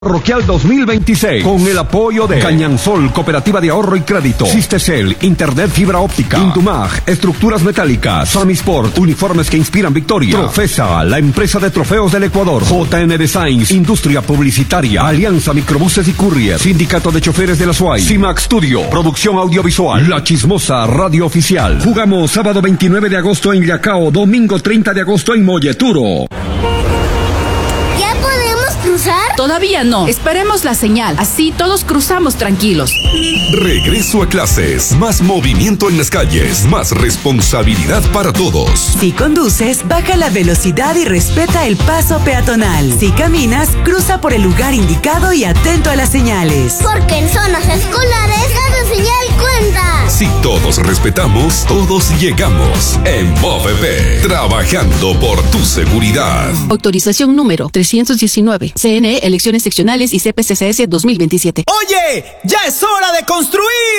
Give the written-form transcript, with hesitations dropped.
Parroquial 2026 con el apoyo de Cañansol, Cooperativa de Ahorro y Crédito, Sistecel, Internet Fibra Óptica, Indumag, Estructuras Metálicas, Samisport, Uniformes que inspiran victoria, Profesa, la empresa de trofeos del Ecuador, JN Designs, Industria Publicitaria, Alianza Microbuses y Courier, Sindicato de Choferes de la SUAY, CIMAC Studio, Producción Audiovisual, La Chismosa, Radio Oficial. Jugamos sábado 29 de agosto en Yacao, domingo 30 de agosto en Molleturo. ¿Cruzar? Todavía no. Esperemos la señal. Así todos cruzamos tranquilos. Regreso a clases. Más movimiento en las calles. Más responsabilidad para todos. Si conduces, baja la velocidad y respeta el paso peatonal. Si caminas, cruza por el lugar indicado y atento a las señales. Porque en zonas escolares cada señal cuenta. Si todos respetamos, todos llegamos. En MOVEP, trabajando por tu seguridad. Autorización número 319. CNE, elecciones seccionales y CPCCS 2027. ¡Oye! ¡Ya es hora de construir!